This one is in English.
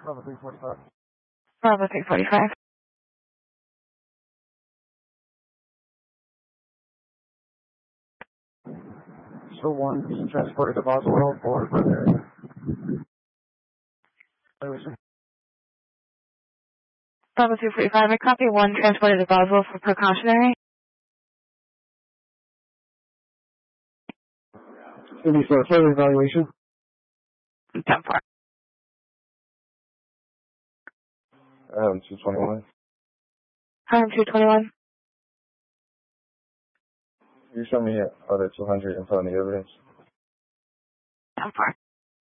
Bravo 345. Bravo 345. So 1 being transported to Boswell for further evaluation. Bravo 245, I copy 1 transported to Boswell for precautionary. Going to be for further evaluation. 10-4. 221. 221. You show me other 200 in front of the evidence. 10-4.